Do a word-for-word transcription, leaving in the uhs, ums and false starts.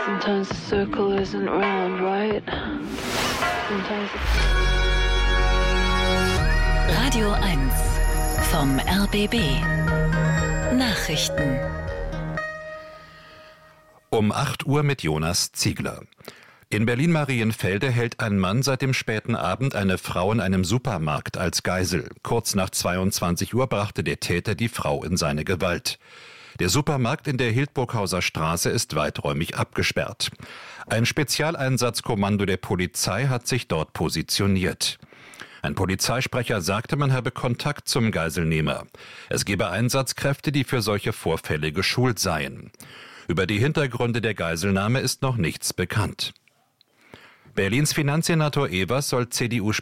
Sometimes the circle isn't round, right? Sometimes Radio eins vom R B B. Nachrichten. Um acht Uhr mit Jonas Ziegler. In Berlin-Marienfelde hält ein Mann seit dem späten Abend eine Frau in einem Supermarkt als Geisel. Kurz nach zweiundzwanzig Uhr brachte der Täter die Frau in seine Gewalt. Der Supermarkt in der Hildburghauser Straße ist weiträumig abgesperrt. Ein Spezialeinsatzkommando der Polizei hat sich dort positioniert. Ein Polizeisprecher sagte, man habe Kontakt zum Geiselnehmer. Es gebe Einsatzkräfte, die für solche Vorfälle geschult seien. Über die Hintergründe der Geiselnahme ist noch nichts bekannt. Berlins Finanzsenator Evers soll C D U